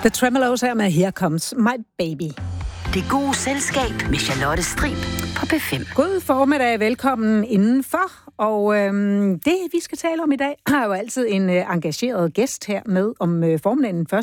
The Tremeloes her med Here Comes My Baby. Det gode selskab med Charlotte Strib på P5. God formiddag, velkommen indenfor. Og det, vi skal tale om i dag, har jo altid en engageret gæst her med om formiddagen.